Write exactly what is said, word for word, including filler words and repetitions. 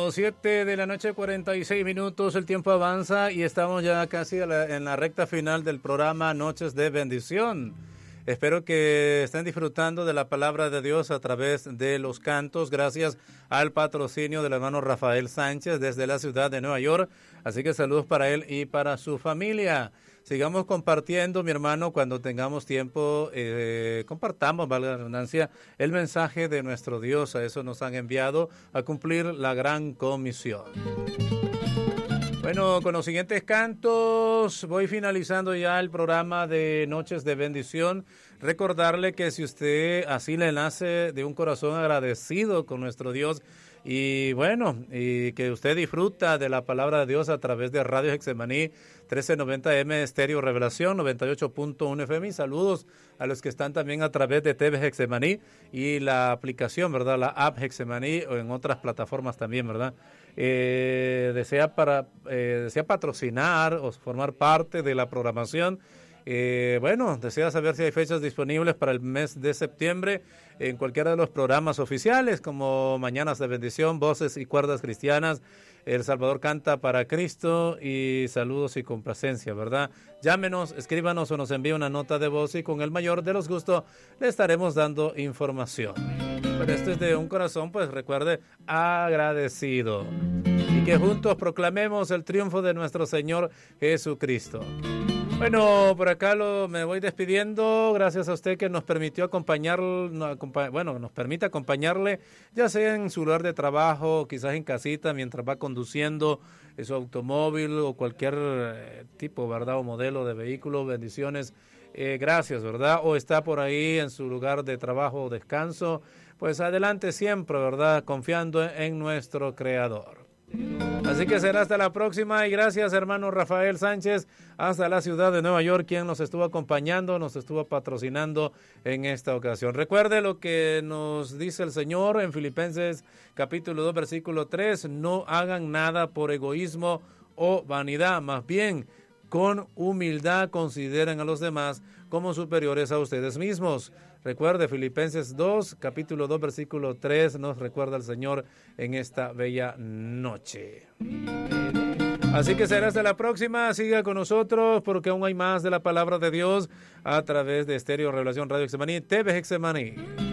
Bueno, siete de la noche, cuarenta y seis minutos, el tiempo avanza y estamos ya casi a la, en la recta final del programa Noches de Bendición. Espero que estén disfrutando de la palabra de Dios a través de los cantos, gracias al patrocinio del hermano Rafael Sánchez desde la ciudad de Nueva York. Así que saludos para él y para su familia. Sigamos compartiendo, mi hermano, cuando tengamos tiempo, eh, compartamos, valga la redundancia, el mensaje de nuestro Dios. A eso nos han enviado a cumplir la gran comisión. Bueno, con los siguientes cantos voy finalizando ya el programa de Noches de Bendición. Recordarle que si usted así le nace de un corazón agradecido con nuestro Dios y bueno, y que usted disfruta de la palabra de Dios a través de Radio Hexemaní trece noventa M Estéreo Revelación noventa y ocho punto uno F M. Y saludos a los que están también a través de T V Hexemaní y la aplicación, ¿verdad? La app Hexemaní o en otras plataformas también, ¿verdad? Eh, desea para eh, desea patrocinar o formar parte de la programación. Eh, bueno, desea saber si hay fechas disponibles para el mes de septiembre en cualquiera de los programas oficiales como Mañanas de Bendición, Voces y Cuerdas Cristianas, El Salvador Canta para Cristo y Saludos y Complacencia, ¿verdad? Llámenos, escríbanos o nos envíe una nota de voz y con el mayor de los gustos le estaremos dando información. Pero esto es de un corazón, pues recuerde, agradecido. Y que juntos proclamemos el triunfo de nuestro Señor Jesucristo. Bueno, por acá lo, me voy despidiendo. Gracias a usted que nos permitió acompañar, bueno, nos permite acompañarle, ya sea en su lugar de trabajo, quizás en casita, mientras va conduciendo su automóvil o cualquier eh, tipo, ¿verdad? O modelo de vehículo. Bendiciones. Eh, gracias, ¿verdad? O está por ahí en su lugar de trabajo o descanso. Pues adelante siempre, ¿verdad? Confiando en nuestro Creador. Así que será hasta la próxima y gracias, hermano Rafael Sánchez, hasta la ciudad de Nueva York, quien nos estuvo acompañando, nos estuvo patrocinando en esta ocasión. Recuerde lo que nos dice el Señor en Filipenses capítulo dos, versículo tres, no hagan nada por egoísmo o vanidad, más bien con humildad consideren a los demás como superiores a ustedes mismos. Recuerde, Filipenses dos, capítulo dos, versículo tres, nos recuerda el Señor en esta bella noche. Así que será hasta la próxima, siga con nosotros porque aún hay más de la palabra de Dios a través de Estéreo Revelación Radio Hexemaní, T V Hexemaní.